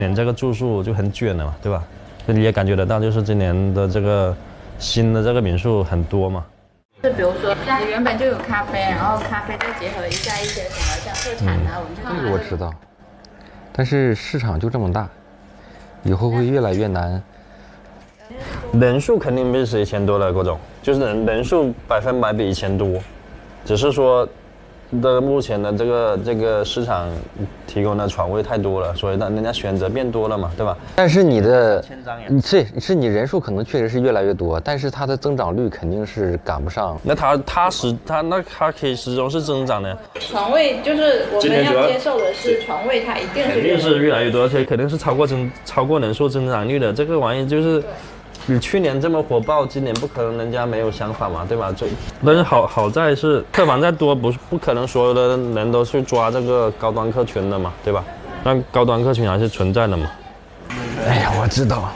年这个住宿就很卷了嘛，对吧？你也感觉得到，就是今年的这个新的这个民宿很多嘛。 是比如说家里原本就有咖啡，然后咖啡再结合一下一些什么像特产啊、文创啊。 这个我知道，但是市场就这么大，以后会越来越难。 人数肯定比以前多了，郭总，就是人数100%比以前多，只是说目前的这个市场提供的床位太多了，所以让人家选择变多了嘛，对吧？ 但是你你人数可能确实是越来越多，但是它的增长率肯定是赶不上。 那它可以始终是增长的。 床位就是我们要接受的是床位，它一定是越来越多，而且肯定是超过人数增长率的。这个玩意就是你去年这么火爆，今年不可能人家没有想法嘛，对吧？但是好在是客房再多，不可能所有的人都去抓这个高端客群的嘛，对吧？但高端客群还是存在的嘛。 哎呀，我知道。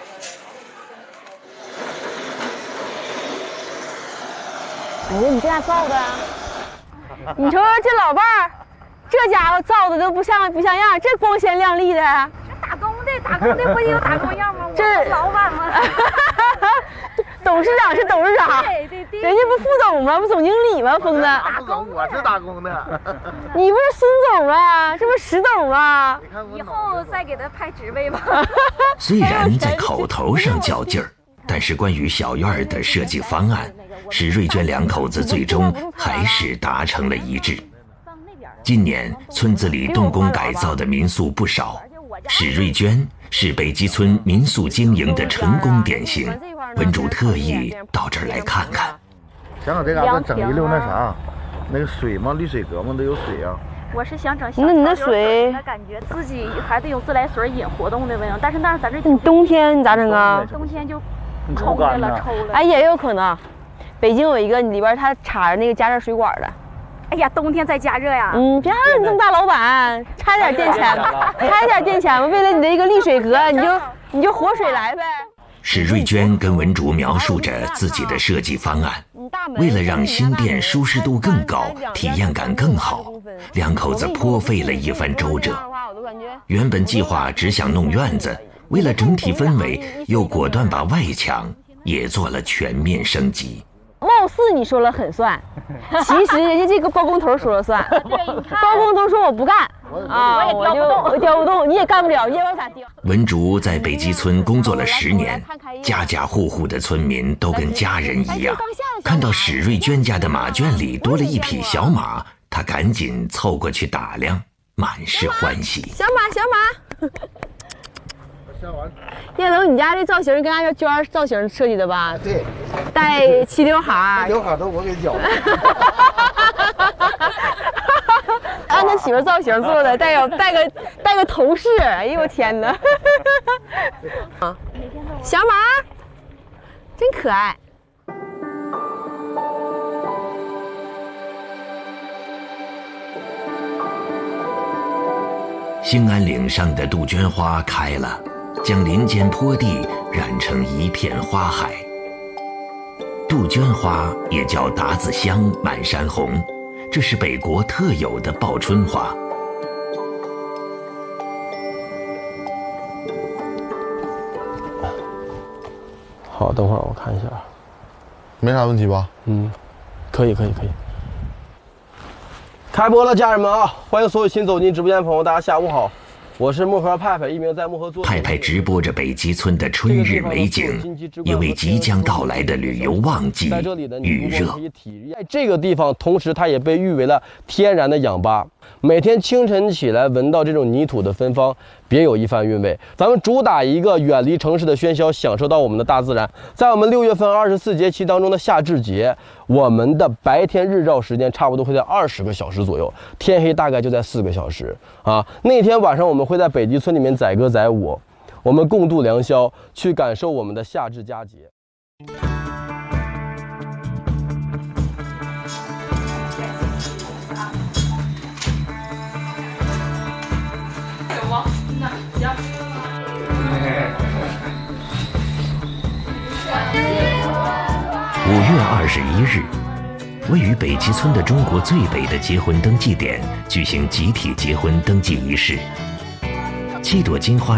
哎呀，你这咋造的啊？你瞅瞅这老伴儿，这家伙造的都不像样，这光鲜亮丽的。 打工的不也有打工样吗？ 这老板吗？ 董事长是董事长， 对， 人家不副总吗？不总经理吗？疯子， 我是打工的。 你不是孙总啊？这不是石总啊？ 以后再给他派职位吧。 虽然在口头上较劲儿，但是关于小院的设计方案，史瑞娟两口子最终还是达成了一致。今年村子里动工改造的民宿不少，史瑞娟是北极村民宿经营的成功典型。文主特意到这儿来看看。 想这嘎子整一溜那啥，那个水嘛，滤水阁嘛都有水啊。 我是想整小那你那水， 感觉自己还得有自来水引活动的味道，但是咱这你冬天你咋整啊？ 冬天就抽了。 哎，也有可能。北京有一个里边它插着那个加热水管的。 哎呀，冬天再加热呀！ 别让你这么大老板，差点电钱吧，差点电钱吧。为了你的一个沥水阁，你就活水来呗。 史瑞娟跟文竹描述着自己的设计方案，为了让新店舒适度更高，体验感更好，两口子颇费了一番周折。原本计划只想弄院子，为了整体氛围，又果断把外墙也做了全面升级。 貌似你说了很算，其实人家这个包工头说了算。包工头说我不干啊，我调不动，你也干不了，你也往咋调？ 文竹在北极村工作了10年，家家户户的村民都跟家人一样。看到史瑞娟家的马圈里多了一匹小马，他赶紧凑过去打量，满是欢喜。 小马。叶龙，你家这造型跟俺娟造型设计的吧？ 对， 带齐刘海， 刘海都我给绞的。 按他媳妇造型做的，带个头饰。哎呦我天哪！小马，真可爱。 兴安岭上的杜鹃花开了，将林间坡地染成一片花海。杜鹃花也叫达子香、满山红，这是北国特有的报春花。 好，等会儿我看一下， 没啥问题吧？ 可以。开播了，家人们啊！欢迎所有新走进直播间的朋友，大家下午好，我是漠河派派，一名在漠河做。 派派直播着北极村的春日美景，也为即将到来的旅游旺季预热。 在这个地方，同时它也被誉为了天然的氧吧。每天清晨起来，闻到这种泥土的芬芳，别有一番韵味。咱们主打一个远离城市的喧嚣，享受到我们的大自然。在我们6月份24节气当中的夏至节，我们的白天日照时间差不多会在20个小时左右，天黑大概就在4个小时啊。那天晚上我们会在北极村里面载歌载舞，我们共度良宵，去感受我们的夏至佳节。 5月21日，位于北极村的中国最北的结婚登记点举行集体结婚登记仪式。 7朵金花